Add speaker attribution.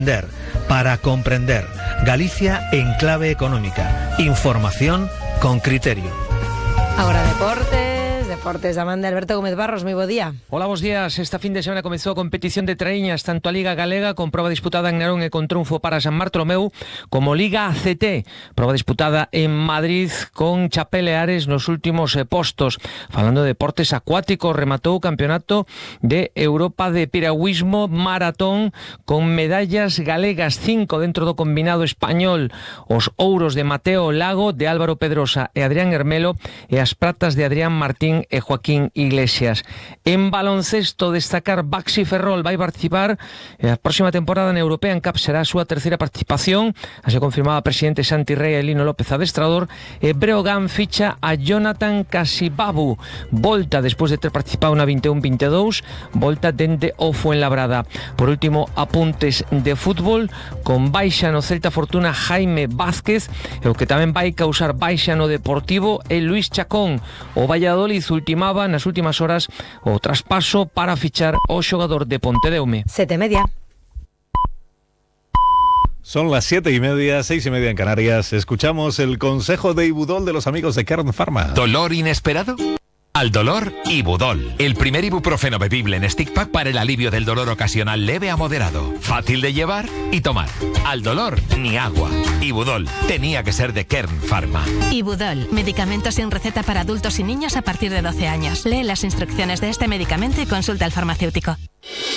Speaker 1: para comprender. Galicia en clave económica. Información con criterio.
Speaker 2: Ahora Deportes, Amanda Alberto Gómez Barros, moi bo día.
Speaker 3: Hola, bos días. Esta fin de semana comezou a competición de traíñas, tanto a Liga Galega, con proba disputada en Narón e con triunfo para San Bartolomeu, como Liga ACT, proba disputada en Madrid con Chapela e Ares nos últimos postos. Falando de deportes acuáticos, rematou o Campeonato de Europa de Piragüismo Maratón con medallas galegas, 5 dentro do combinado español, os ouros de Mateo Lago, de Álvaro Pedrosa e Adrián Hermelo, e as pratas de Adrián Martín e Joaquín Iglesias. En baloncesto, destacar Baxi Ferrol vai participar a próxima temporada na European Cup, será a súa terceira participación, así confirmaba o presidente Santi Rey e Lino López adestrador. E Breogán ficha a Jonathan Casibabu, volta despois de ter participado na 21-22, volta dende o Fuenlabrada. Por último, apuntes de fútbol, con baixa no Celta Fortuna Jaime Vázquez, e o que tamén vai causar baixa no Deportivo é Luis Chacón. O Valladolid ultimaba nas últimas horas o traspaso para fichar o xogador de Pontedeume.
Speaker 2: 7:30.
Speaker 4: Son las 7:30, 6:30 en Canarias. Escuchamos el consejo de Ibudol de los amigos de Kern Pharma.
Speaker 5: ¿Dolor inesperado? Al dolor, Ibudol. El primer ibuprofeno bebible en stick pack para el alivio del dolor ocasional leve a moderado. Fácil de llevar y tomar. Al dolor, ni agua. Ibudol. Tenía que ser de Kern Pharma.
Speaker 6: Ibudol. Medicamento sin receta para adultos y niños a partir de 12 años. Lee las instrucciones de este medicamento y consulta al farmacéutico.